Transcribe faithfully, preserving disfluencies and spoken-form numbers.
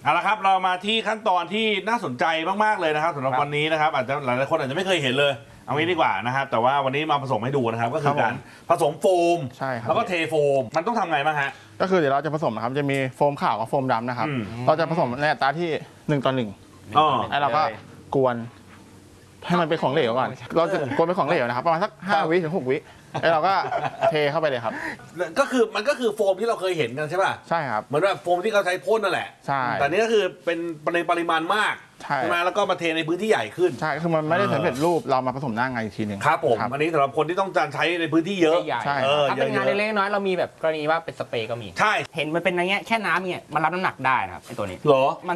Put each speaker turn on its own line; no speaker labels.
เอาละครับเรามาที่ขั้นตอนที่น่าสนใจมากๆเลยนะครับสำหรับวันนี้นะครับอาจจะหลายๆคนอาจจะไม่เคยเห็นเลยเอางี้ดีกว่านะครับแต่ว่าวันนี้มาผสมให้ดูนะครับก็คือการผสมโฟม
ใช่ครับ
แล้วก็เทโฟมมันต้องทำไงบ้างฮะ
ก็คือเดี๋ยวเราจะผสมนะครับจะมีโฟมขาวกับโฟมดำนะครับ
อืม
เราจะผสมในอัตราที่หนึ่งต่อหนึ่ง
อ๋อ
แล้วเราก็กวนให้มันเป็นของเหลวก่อนเราจะกวนเป็นของเหลวนะครับประมาณสักห้าวิถึงหกวิแล้วเราก็เทเข้าไปเลยครับ
ก็คือมันก็คือโฟมที่เราเคยเห็นกันใช่ป่ะ
ใช่ครับ
เหมือนแบบโฟมที่เขาใช้พ่นนั่นแหละ
ใช่
แต่นี่ก็คือเป็นในปริมาณมาก
ใช่
ไหมแล้วก็มาเทในพื้นที่ใหญ่ขึ้น
ใช่คือมันไม่ได้สำเร็จรูปเรามาผสมหน้างานอีกทีหนึ่ง
ครับผมอันนี้สำหรับคนที่ต้องการใช้ในพื้นที่เยอะ
ใหญ่
ใช่
เออ
ถ้าเป็นงาน
เยอะๆ
เล็กๆน้อยๆเรามีแบบกรณีว่าเป็นสเปรย์ก็มี
ใช่
เห็นมันเป็นอย่างเงี้ยแค่น้ำเงี้ยมันรับน้ำหนักได้นะครับไอตัวนี้
เหรอ
มัน